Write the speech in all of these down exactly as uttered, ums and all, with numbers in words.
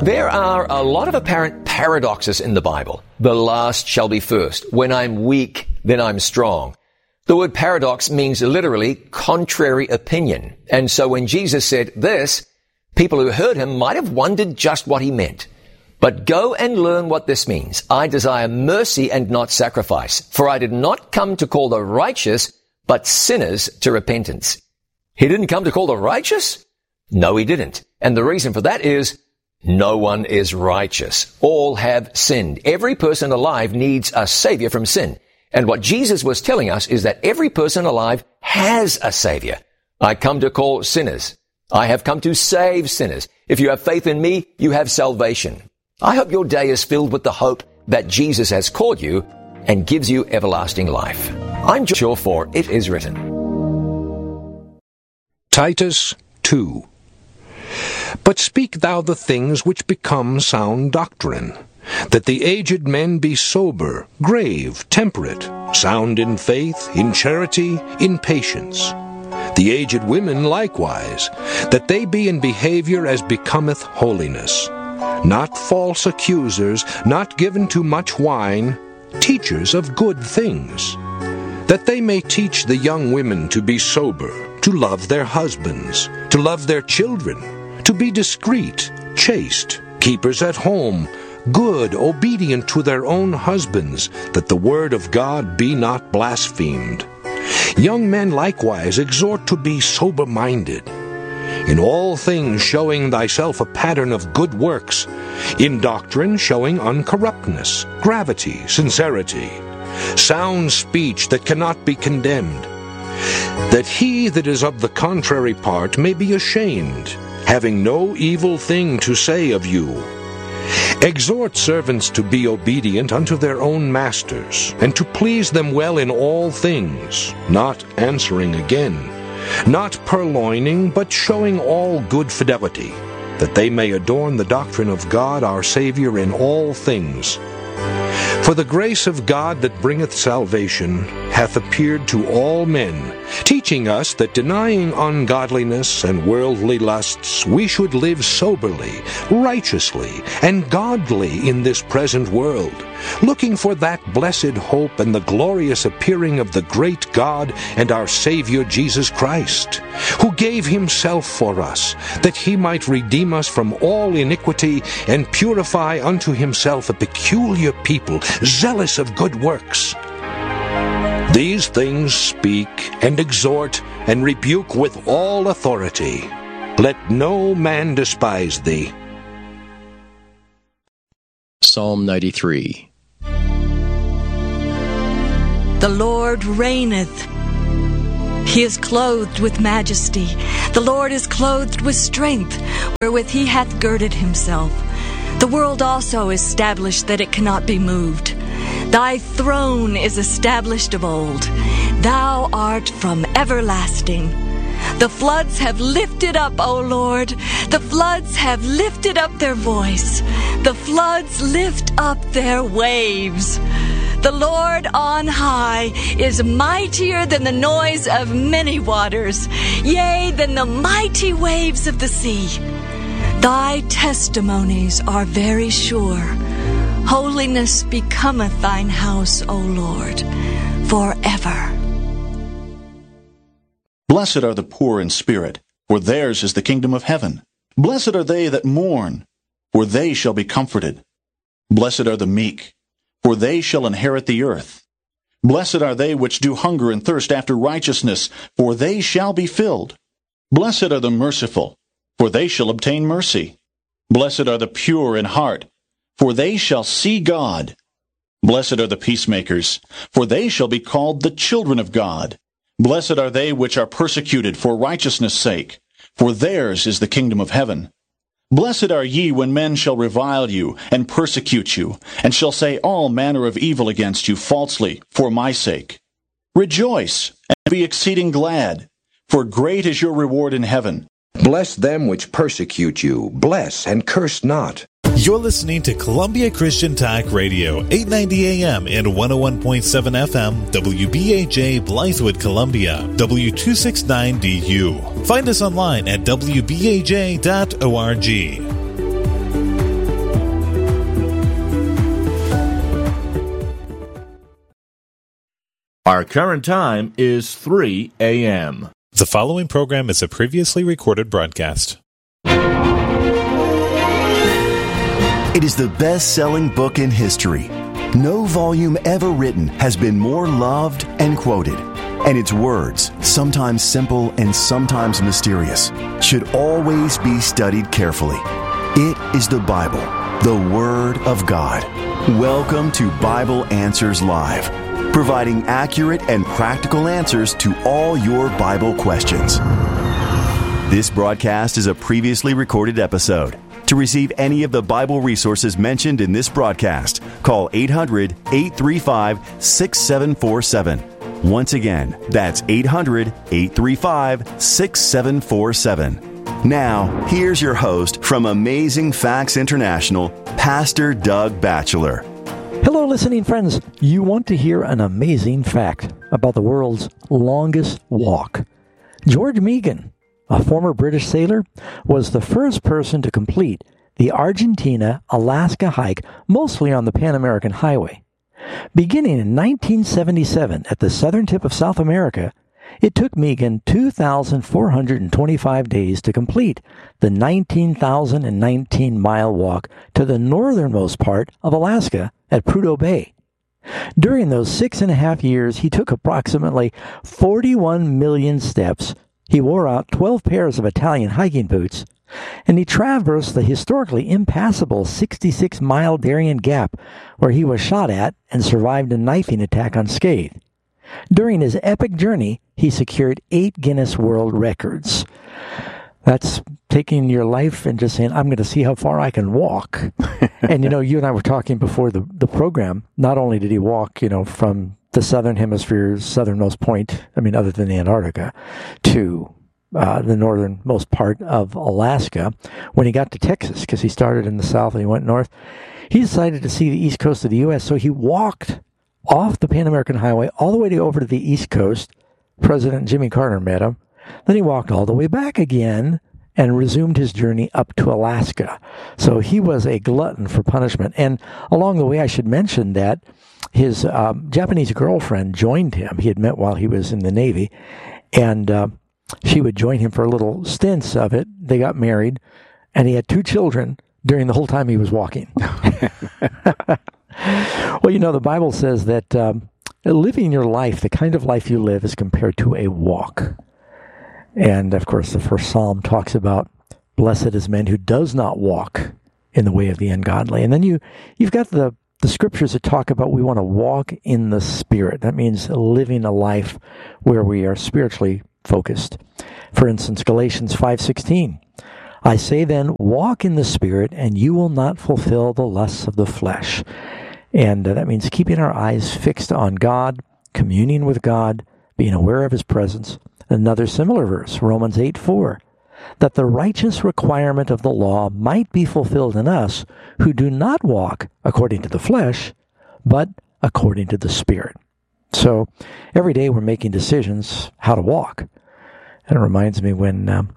There are a lot of apparent paradoxes in the Bible. The last shall be first. When I'm weak, then I'm strong. The word paradox means literally contrary opinion. And so when Jesus said this, people who heard him might have wondered just what he meant. But go and learn what this means. I desire mercy and not sacrifice, for I did not come to call the righteous, but sinners to repentance. He didn't come to call the righteous? No, he didn't. And the reason for that is no one is righteous. All have sinned. Every person alive needs a savior from sin. And what Jesus was telling us is that every person alive has a savior. I come to call sinners. I have come to save sinners. If you have faith in me, you have salvation. I hope your day is filled with the hope that Jesus has called you and gives you everlasting life. I'm sure for it is written. Titus two. But speak thou the things which become sound doctrine, that the aged men be sober, grave, temperate, sound in faith, in charity, in patience. The aged women likewise, that they be in behavior as becometh holiness, not false accusers, not given to much wine, teachers of good things, that they may teach the young women to be sober, to love their husbands, to love their children, to be discreet, chaste, keepers at home, good, obedient to their own husbands, that the word of God be not blasphemed. Young men likewise exhort to be sober-minded, in all things showing thyself a pattern of good works, in doctrine showing uncorruptness, gravity, sincerity, sound speech that cannot be condemned, that he that is of the contrary part may be ashamed, having no evil thing to say of you. Exhort servants to be obedient unto their own masters, and to please them well in all things, not answering again, not purloining, but showing all good fidelity, that they may adorn the doctrine of God our Savior in all things. For the grace of God that bringeth salvation hath appeared to all men, teaching us that denying ungodliness and worldly lusts, we should live soberly, righteously, and godly in this present world, looking for that blessed hope and the glorious appearing of the great God and our Savior Jesus Christ, who gave himself for us, that he might redeem us from all iniquity and purify unto himself a peculiar people, zealous of good works. These things speak and exhort and rebuke with all authority. Let no man despise thee. Psalm ninety-three. The Lord reigneth. He is clothed with majesty. The Lord is clothed with strength, wherewith he hath girded himself. The world also is established that it cannot be moved. Thy throne is established of old. Thou art from everlasting. The floods have lifted up, O Lord. The floods have lifted up their voice. The floods lift up their waves. The Lord on high is mightier than the noise of many waters, yea, than the mighty waves of the sea. Thy testimonies are very sure. Holiness becometh thine house, O Lord, forever. Blessed are the poor in spirit, for theirs is the kingdom of heaven. Blessed are they that mourn, for they shall be comforted. Blessed are the meek, for they shall inherit the earth. Blessed are they which do hunger and thirst after righteousness, for they shall be filled. Blessed are the merciful, for they shall obtain mercy. Blessed are the pure in heart, for they shall see God. Blessed are the peacemakers, for they shall be called the children of God. Blessed are they which are persecuted for righteousness' sake, for theirs is the kingdom of heaven. Blessed are ye when men shall revile you, and persecute you, and shall say all manner of evil against you falsely, for my sake. Rejoice, and be exceeding glad, for great is your reward in heaven. Bless them which persecute you, bless and curse not. You're listening to Columbia Christian Talk Radio, eight ninety A M and one oh one point seven F M, W B A J, Blythewood, Columbia, W two sixty-nine D U. Find us online at W B A J dot org. Our current time is three a.m. The following program is a previously recorded broadcast. It is the best-selling book in history. No volume ever written has been more loved and quoted. And its words, sometimes simple and sometimes mysterious, should always be studied carefully. It is the Bible, the Word of God. Welcome to Bible Answers Live, providing accurate and practical answers to all your Bible questions. This broadcast is a previously recorded episode. To receive any of the Bible resources mentioned in this broadcast, call eight hundred, eight three five, six seven four seven. Once again, that's eight hundred, eight three five, six seven four seven. Now, here's your host from Amazing Facts International, Pastor Doug Batchelor. Hello, listening friends. You want to hear an amazing fact about the world's longest walk. George Meegan, a former British sailor, was the first person to complete the Argentina-Alaska hike, mostly on the Pan American Highway. Beginning in nineteen seventy-seven at the southern tip of South America, it took Meegan two thousand four hundred twenty-five days to complete the nineteen thousand nineteen mile walk to the northernmost part of Alaska at Prudhoe Bay. During those six and a half years, he took approximately forty-one million steps. He wore out twelve pairs of Italian hiking boots, and he traversed the historically impassable sixty-six mile Darien Gap, where he was shot at and survived a knifing attack unscathed. During his epic journey, he secured eight Guinness World Records. That's taking your life and just saying, I'm going to see how far I can walk. And, you know, you and I were talking before the, the program. Not only did he walk, you know, from the southern hemisphere's southernmost point, I mean, other than Antarctica, to uh, the northernmost part of Alaska. When he got to Texas, because he started in the south and he went north, he decided to see the east coast of the U S, so he walked off the Pan American Highway all the way to over to the east coast. President Jimmy Carter met him. Then he walked all the way back again and resumed his journey up to Alaska. So he was a glutton for punishment. And along the way, I should mention that his um, Japanese girlfriend joined him. He had met while he was in the Navy. And uh, she would join him for little stints of it. They got married. And he had two children during the whole time he was walking. Well, you know, the Bible says that um, living your life, the kind of life you live, is compared to a walk. And, of course, the first Psalm talks about, blessed is man who does not walk in the way of the ungodly. And then you, you've got the, the scriptures that talk about we want to walk in the Spirit. That means living a life where we are spiritually focused. For instance, Galatians five sixteen. I say then, walk in the Spirit, and you will not fulfill the lusts of the flesh. And uh, that means keeping our eyes fixed on God, communing with God, being aware of His presence. Another similar verse, Romans eight four, that the righteous requirement of the law might be fulfilled in us who do not walk according to the flesh, but according to the Spirit. So every day we're making decisions how to walk. And it reminds me when um,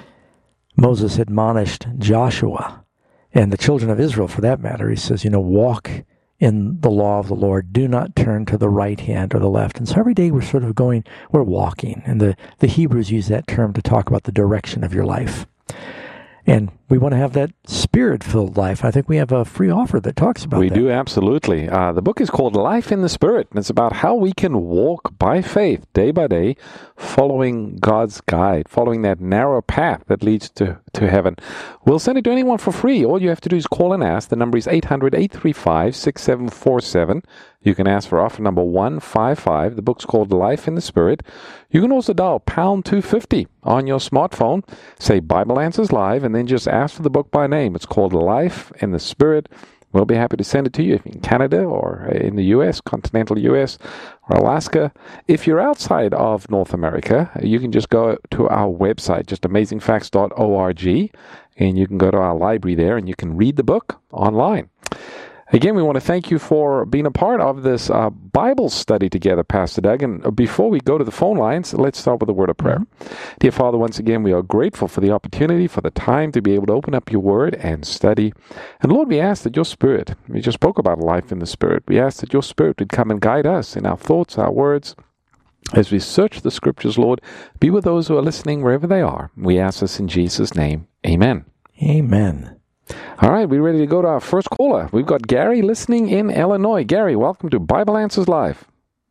Moses admonished Joshua and the children of Israel, for that matter, he says, you know, walk in the law of the Lord. Do not turn to the right hand or the left. And so every day we're sort of going, we're walking. And the, the Hebrews use that term to talk about the direction of your life. And we want to have that Spirit-filled life. I think we have a free offer that talks about we that. We do, absolutely. Uh, the book is called Life in the Spirit, and it's about how we can walk by faith, day by day, following God's guide, following that narrow path that leads to, to heaven. We'll send it to anyone for free. All you have to do is call and ask. The number is eight hundred, eight three five, six seven four seven. You can ask for offer number one five five. The book's called Life in the Spirit. You can also dial pound two fifty on your smartphone, say Bible Answers Live, and then just ask for the book by name. It's called Life in the Spirit. We'll be happy to send it to you if you're in Canada or in the U S, continental U S, or Alaska. If you're outside of North America, you can just go to our website, just amazing facts dot org, and you can go to our library there and you can read the book online. Again, we want to thank you for being a part of this uh, Bible study together, Pastor Doug. And before we go to the phone lines, let's start with a word of prayer. Mm-hmm. Dear Father, once again, we are grateful for the opportunity, for the time to be able to open up your word and study. And Lord, we ask that your Spirit, we just spoke about life in the Spirit, we ask that your Spirit would come and guide us in our thoughts, our words. As we search the Scriptures, Lord, be with those who are listening wherever they are. We ask this in Jesus' name. Amen. Amen. All right, we're ready to go to our first caller. We've got Gary listening in Illinois. Gary, welcome to Bible Answers Live.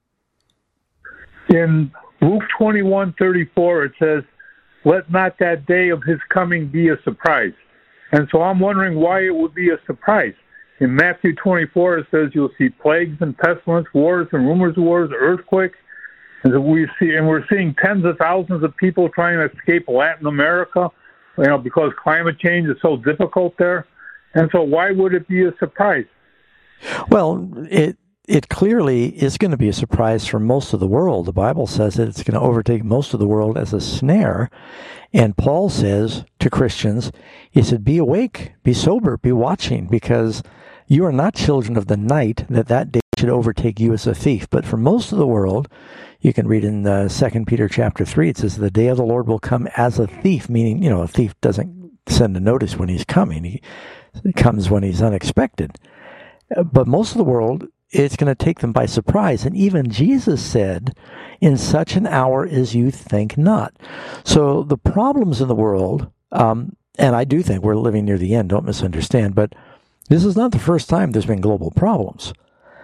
In Luke twenty-one thirty-four, it says, "Let not that day of his coming be a surprise." And so I'm wondering why it would be a surprise. In Matthew twenty-four, it says you'll see plagues and pestilence, wars and rumors of wars, earthquakes. And we see, and we're seeing tens of thousands of people trying to escape Latin America, you know, because climate change is so difficult there. And so why would it be a surprise? Well, it it clearly is going to be a surprise for most of the world. The Bible says that it's going to overtake most of the world as a snare. And Paul says to Christians, he said, be awake, be sober, be watching, because you are not children of the night, that that day should overtake you as a thief. But for most of the world, you can read in uh, Second Peter chapter three, it says, the day of the Lord will come as a thief, meaning, you know, a thief doesn't send a notice when he's coming. He, he comes when he's unexpected. But most of the world, it's going to take them by surprise. And even Jesus said, in such an hour as you think not. So the problems in the world, um, and I do think we're living near the end, don't misunderstand, but this is not the first time there's been global problems.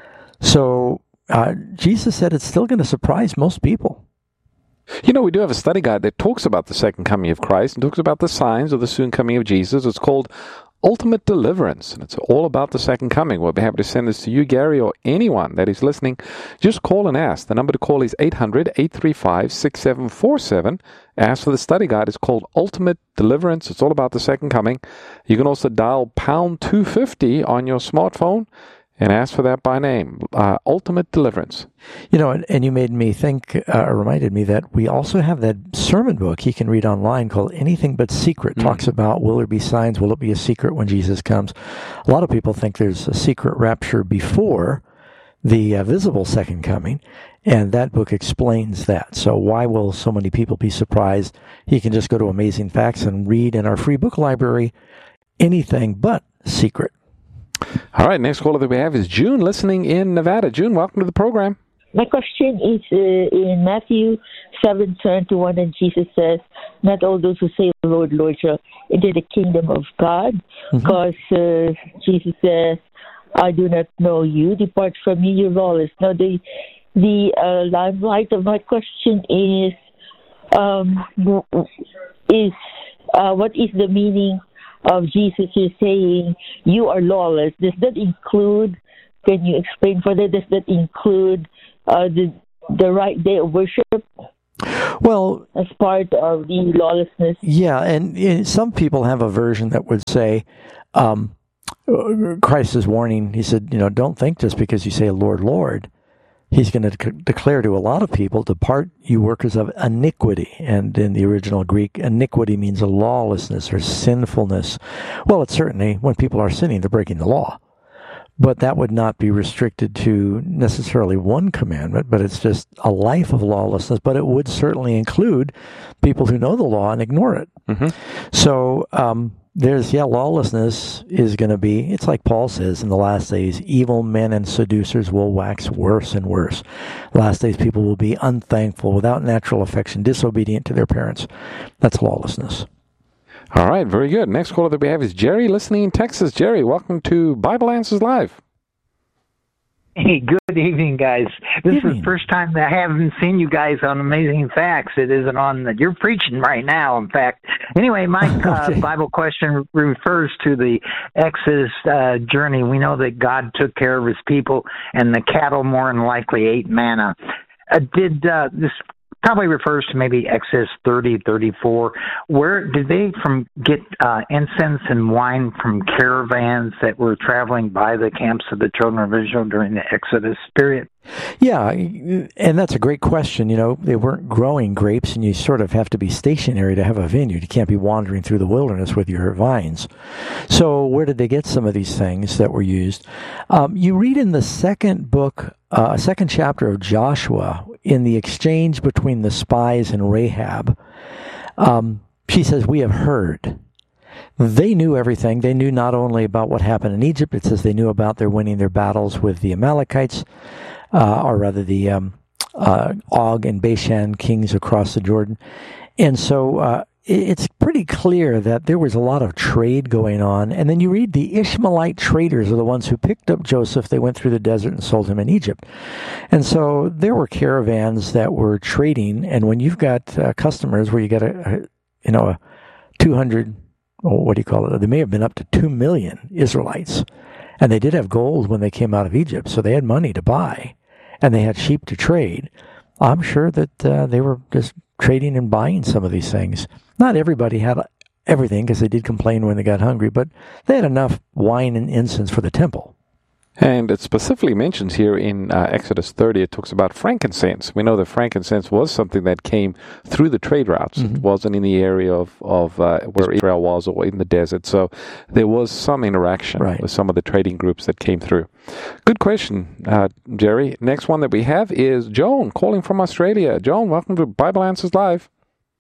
So uh, Jesus said it's still going to surprise most people. You know, we do have a study guide that talks about the second coming of Christ and talks about the signs of the soon coming of Jesus. It's called Ultimate Deliverance, and it's all about the second coming. We'll be happy to send this to you, Gary, or anyone that is listening. Just call and ask. The number to call is eight hundred, eight three five, six seven four seven. Ask for the study guide. It's called Ultimate Deliverance. It's all about the second coming. You can also dial pound two fifty on your smartphone and ask for that by name, uh, Ultimate Deliverance. You know, and, and you made me think, uh, reminded me that we also have that sermon book he can read online called Anything But Secret. Mm. Talks about, will there be signs? Will it be a secret when Jesus comes? A lot of people think there's a secret rapture before the uh, visible second coming, and that book explains that. So why will so many people be surprised? He can just go to Amazing Facts and read in our free book library, Anything But Secret. All right, next caller that we have is June, listening in Nevada. June, welcome to the program. My question is uh, in Matthew seven twenty-one, and Jesus says, not all those who say, Lord, Lord, shall enter the kingdom of God, because mm-hmm. uh, Jesus says, I do not know you, depart from me, you're lawless. Now, the, the uh, limelight of my question is, um, is uh, what is the meaning of Jesus is saying, you are lawless? Does that include, can you explain further, does that include uh, the the right day of worship? Well, as part of the lawlessness? Yeah, and, and some people have a version that would say, um, Christ is warning, he said, you know, don't think just because you say, Lord, Lord, he's going to de- declare to a lot of people, depart, you workers of iniquity. And in the original Greek, iniquity means a lawlessness or sinfulness. Well, it's certainly, when people are sinning, they're breaking the law. But that would not be restricted to necessarily one commandment, but it's just a life of lawlessness. But it would certainly include people who know the law and ignore it. Mm-hmm. So um, there's, yeah, lawlessness is going to be, it's like Paul says in the last days, evil men and seducers will wax worse and worse. Last days people will be unthankful, without natural affection, disobedient to their parents. That's lawlessness. All right, very good. Next caller that we have is Jerry, listening in Texas. Jerry, welcome to Bible Answers Live. Hey, good evening, guys. This evening. is the first time that I haven't seen you guys on Amazing Facts. It isn't on the, you're preaching right now, in fact. Anyway, my uh, okay. Bible question refers to the Exodus uh, journey. We know that God took care of his people, and the cattle more than likely ate manna. Uh, did uh, this probably refers to maybe Exodus thirty, thirty-four. Where did they from get uh, incense and wine from caravans that were traveling by the camps of the children of Israel during the Exodus period? Yeah, and that's a great question. You know, they weren't growing grapes, and you sort of have to be stationary to have a vineyard. You can't be wandering through the wilderness with your vines. So where did they get some of these things that were used? Um, you read in the second book, uh, second chapter of Joshua, in the exchange between the spies and Rahab, um, she says, "We have heard." They knew everything. They knew not only about what happened in Egypt, it says they knew about their winning their battles with the Amalekites, uh, or rather the um, uh, Og and Bashan kings across the Jordan. And so uh, it's pretty clear that there was a lot of trade going on. And then you read the Ishmaelite traders are the ones who picked up Joseph. They went through the desert and sold him in Egypt. And so there were caravans that were trading. And when you've got uh, customers where you got a, a you know, a two hundred, oh, what do you call it? They may have been up to two million Israelites. And they did have gold when they came out of Egypt. So they had money to buy. And they had sheep to trade. I'm sure that uh, they were just trading and buying some of these things. Not everybody had everything, because they did complain when they got hungry, but they had enough wine and incense for the temple. And it specifically mentions here in uh, Exodus thirty, it talks about frankincense. We know that frankincense was something that came through the trade routes. Mm-hmm. It wasn't in the area of, of uh, where Israel was or in the desert. So there was some interaction right. with some of the trading groups that came through. Good question, uh, Jerry. Next one that we have is Joan calling from Australia. Joan, welcome to Bible Answers Live.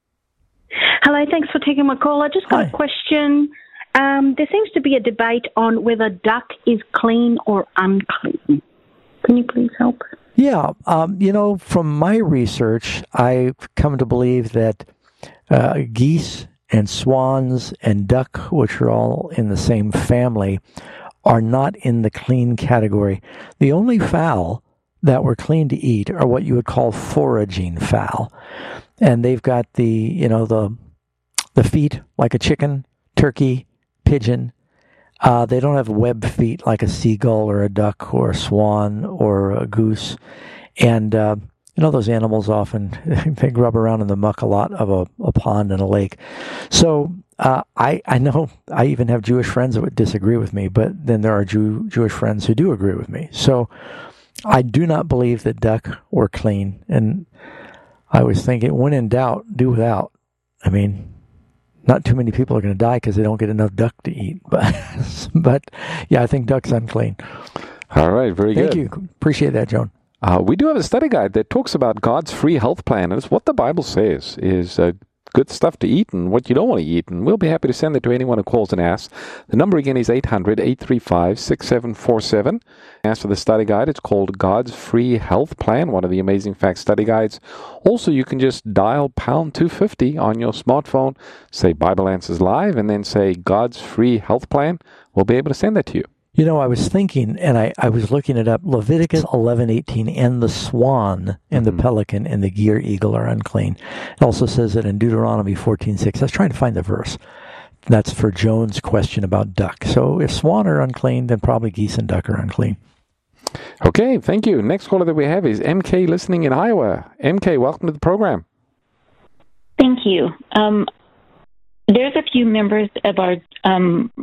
Hello, thanks for taking my call. I just got Hi. a question. Um, there seems to be a debate on whether duck is clean or unclean. Can you please help? Yeah, um, you know, from my research, I've come to believe that uh, geese and swans and duck, which are all in the same family, are not in the clean category. The only fowl that were clean to eat are what you would call foraging fowl. And they've got the, you know, the the feet like a chicken, turkey, pigeon. Uh, they don't have webbed feet like a seagull or a duck or a swan or a goose. And, uh, you know, those animals often, they grub around in the muck a lot of a, a pond and a lake. So uh, I, I know I even have Jewish friends that would disagree with me, but then there are Jew, Jewish friends who do agree with me. So I do not believe that duck were clean. And I was thinking, when in doubt, do without. I mean, not too many people are going to die because they don't get enough duck to eat. But, but yeah, I think duck's unclean. All right, very Thank good. Thank you. Appreciate that, Joan. Uh, we do have a study guide that talks about God's free health plan. And it's what the Bible says is uh, good stuff to eat and what you don't want to eat. And we'll be happy to send it to anyone who calls and asks. The number again is eight hundred, eight three five, six seven four seven. As for the study guide, it's called God's Free Health Plan, one of the Amazing Facts study guides. Also, you can just dial pound two fifty on your smartphone, say Bible Answers Live, and then say God's Free Health Plan. We'll be able to send that to you. You know, I was thinking, and I, I was looking it up, Leviticus eleven eighteen, and the swan and mm-hmm. the pelican and the gear eagle are unclean. It also says that in Deuteronomy fourteen six. I was trying to find the verse. That's for Joan's question about duck. So if swan are unclean, then probably geese and duck are unclean. Okay, thank you. Next caller that we have is M K listening in Iowa. M K, welcome to the program. Thank you. Um, there's a few members of our um,